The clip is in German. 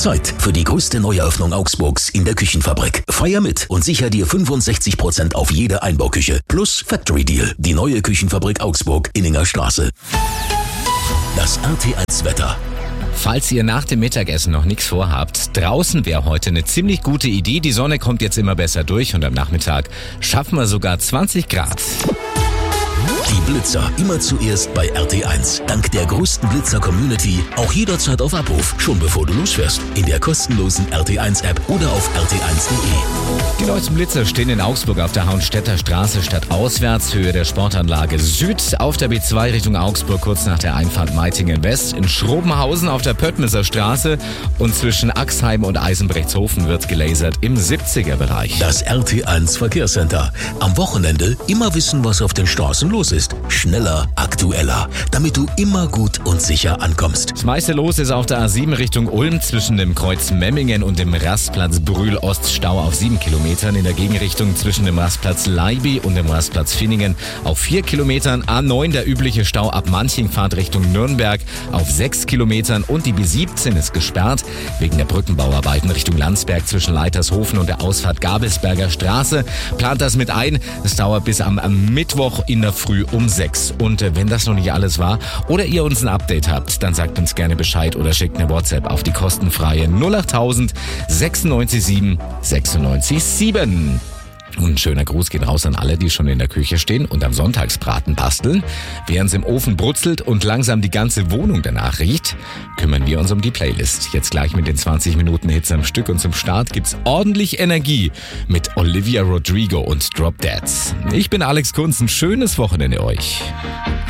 Zeit für die größte Neueröffnung Augsburgs in der Küchenfabrik. Feier mit und sicher dir 65% auf jede Einbauküche plus Factory Deal. Die neue Küchenfabrik Augsburg, Inninger Straße. Das RT1 Wetter. Falls ihr nach dem Mittagessen noch nichts vorhabt, draußen wäre heute eine ziemlich gute Idee. Die Sonne kommt jetzt immer besser durch und am Nachmittag schaffen wir sogar 20 Grad. Die Blitzer immer zuerst bei RT1. Dank der größten Blitzer-Community auch jederzeit auf Abruf, schon bevor du losfährst. In der kostenlosen RT1-App oder auf rt1.de. Die neuesten Blitzer stehen in Augsburg auf der Hauenstädter Straße stadtauswärts, Höhe der Sportanlage Süd, auf der B2 Richtung Augsburg kurz nach der Einfahrt Meitingen West, in Schrobenhausen auf der Pöttmisser Straße und zwischen Axheim und Eisenbrechtshofen wird gelasert im 70er-Bereich. Das RT1 Verkehrscenter. Am Wochenende immer wissen, was auf den Straßen los ist. Schneller, aktueller, damit du immer gut und sicher ankommst. Das meiste los ist auf der A7 Richtung Ulm zwischen dem Kreuz Memmingen und dem Rastplatz Brühl-Ost, Stau auf 7 Kilometern. In der Gegenrichtung zwischen dem Rastplatz Leiby und dem Rastplatz Finningen auf 4 Kilometern. A9 der übliche Stau ab Manchingfahrt Richtung Nürnberg auf 6 Kilometern und die B17 ist gesperrt wegen der Brückenbauarbeiten Richtung Landsberg zwischen Leitershofen und der Ausfahrt Gabelsberger Straße. Plant das mit ein. Es dauert bis am Mittwoch in der Früh um 6. Und wenn das noch nicht alles war oder ihr uns ein Update habt, dann sagt uns gerne Bescheid oder schickt eine WhatsApp auf die kostenfreie 08000 96 7 96 7. Und ein schöner Gruß geht raus an alle, die schon in der Küche stehen und am Sonntagsbraten basteln. Während es im Ofen brutzelt und langsam die ganze Wohnung danach riecht, kümmern wir uns um die Playlist. Jetzt gleich mit den 20 Minuten Hits am Stück und zum Start gibt's ordentlich Energie mit Olivia Rodrigo und Drop Deads. Ich bin Alex Kunz, ein schönes Wochenende euch.